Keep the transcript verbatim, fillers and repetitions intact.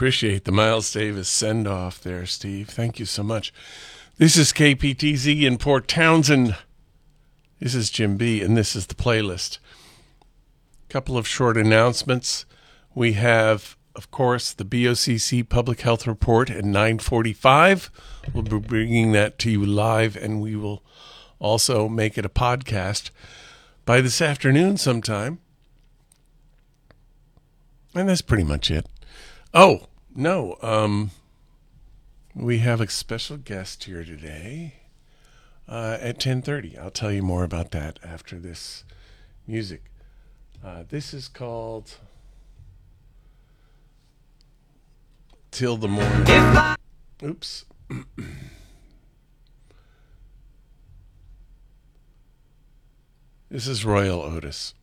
Appreciate the Miles Davis send-off there, Steve. Thank you so much. This is K P T Z in Port Townsend. This is Jim B, and this is the playlist. Couple of short announcements. We have, of course, the B O C C Public Health Report at nine forty-five. We'll be bringing that to you live, and we will also make it a podcast by this afternoon sometime. And that's pretty much it. Oh, no, um, we have a special guest here today uh, at ten thirty. I'll tell you more about that after this music. Uh, this is called Till the Morning. Oops. This is Royal Otis.